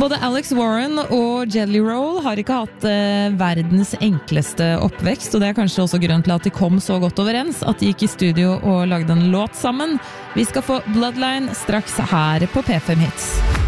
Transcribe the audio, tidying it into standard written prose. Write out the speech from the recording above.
Både Alex Warren og Jelly Roll har ikke hatt verdens enkleste oppvekst, og det er kanskje også grunn til at de kom så godt overens, at de gikk i studio og lagde en låt sammen. Vi skal få Bloodline straks her på P5 Hits.